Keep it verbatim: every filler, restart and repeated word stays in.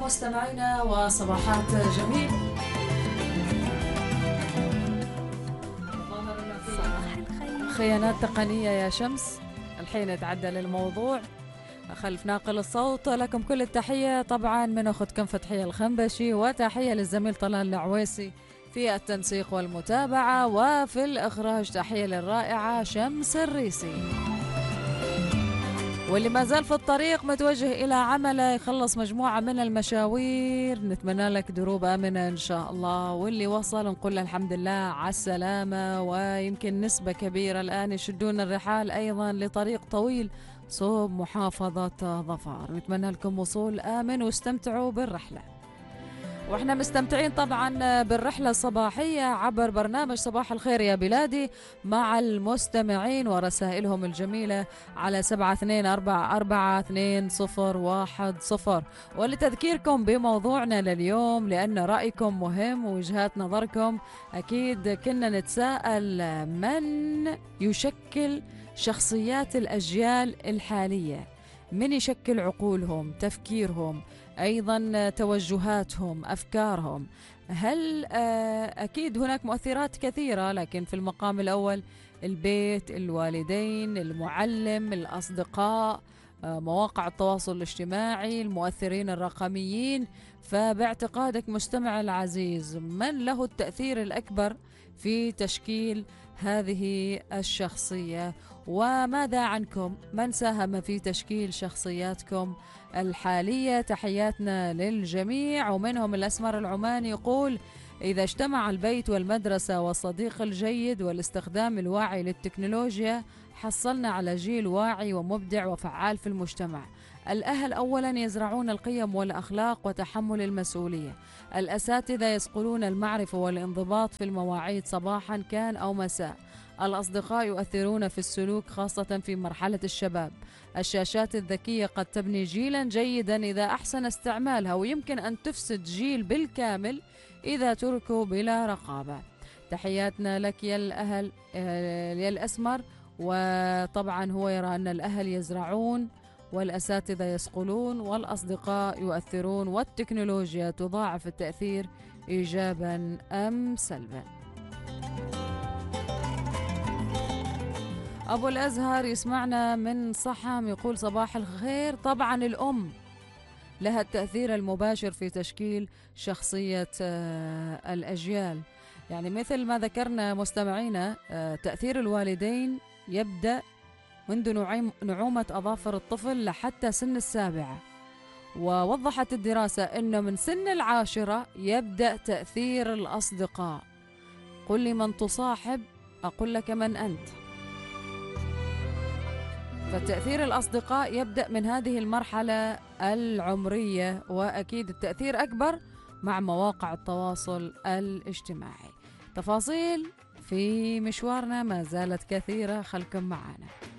مستمعينا وصباحات جميل. صباح الخير. خيانات تقنية يا شمس، الحين نتعدل الموضوع. خلف ناقل الصوت لكم كل التحية، طبعا من أختكم فتحية الخنبشي، وتحية للزميل طلال العويسي في التنسيق والمتابعة، وفي الإخراج تحية للرائعة شمس الريسي. واللي ما زال في الطريق متوجه إلى عمله يخلص مجموعة من المشاوير، نتمنى لك دروب آمنة إن شاء الله. واللي وصل نقول له الحمد لله على السلامة، ويمكن نسبة كبيرة الآن يشدون الرحال أيضا لطريق طويل صوب محافظة ظفار. نتمنى لكم وصول آمن واستمتعوا بالرحلة، واحنا مستمتعين طبعا بالرحلة الصباحية عبر برنامج صباح الخير يا بلادي مع المستمعين ورسائلهم الجميلة على سبعة اثنين أربعة أربعة اثنين صفر واحد صفر. ولتذكيركم بموضوعنا لليوم، لأن رأيكم مهم ووجهات نظركم أكيد، كنا نتساءل من يشكل شخصيات الأجيال الحالية، من يشكل عقولهم، تفكيرهم، أيضا توجهاتهم، أفكارهم. هل أكيد هناك مؤثرات كثيرة، لكن في المقام الأول البيت، الوالدين، المعلم، الأصدقاء، مواقع التواصل الاجتماعي، المؤثرين الرقميين. فباعتقادك مستمع العزيز، من له التأثير الأكبر في تشكيل هذه الشخصية؟ وماذا عنكم؟ من ساهم في تشكيل شخصياتكم الحالية؟ تحياتنا للجميع. ومنهم الأسمر العماني يقول: إذا اجتمع البيت والمدرسة والصديق الجيد والاستخدام الواعي للتكنولوجيا حصلنا على جيل واعي ومبدع وفعال في المجتمع. الأهل أولا يزرعون القيم والأخلاق وتحمل المسؤولية، الأساتذة يصقلون المعرفة والانضباط في المواعيد صباحا كان أو مساء، الأصدقاء يؤثرون في السلوك خاصة في مرحلة الشباب. الشاشات الذكية قد تبني جيلا جيدا إذا أحسن استعمالها، ويمكن أن تفسد جيل بالكامل إذا تركوا بلا رقابة. تحياتنا لك يا الأهل يا الأسمر. وطبعا هو يرى أن الأهل يزرعون والأساتذة يصقلون والأصدقاء يؤثرون والتكنولوجيا تضاعف التأثير إيجابا أم سلبا. أبو الأزهر يسمعنا من صحم يقول: صباح الخير. طبعا الأم لها التأثير المباشر في تشكيل شخصية الأجيال، يعني مثل ما ذكرنا مستمعينا، تأثير الوالدين يبدأ منذ نعومة أظافر الطفل لحتى سن السابعة. ووضحت الدراسة أنه من سن العاشرة يبدأ تأثير الأصدقاء. قل لي من تصاحب أقول لك من أنت. فتأثير الأصدقاء يبدأ من هذه المرحلة العمرية، وأكيد التأثير أكبر مع مواقع التواصل الاجتماعي. تفاصيل في مشوارنا ما زالت كثيرة، خلكم معنا.